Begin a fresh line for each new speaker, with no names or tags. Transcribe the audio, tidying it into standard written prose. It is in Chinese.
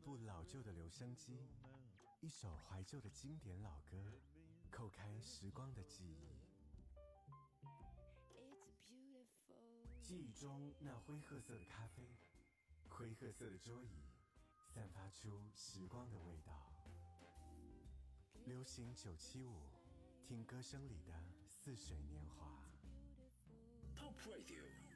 部老旧的留声机，一首怀旧的经典老歌，叩开时光的记忆。记忆中那灰褐色的咖啡，灰褐色的桌椅，散发出时光的味道。流行975，听歌声里的似水年华。
Top Radio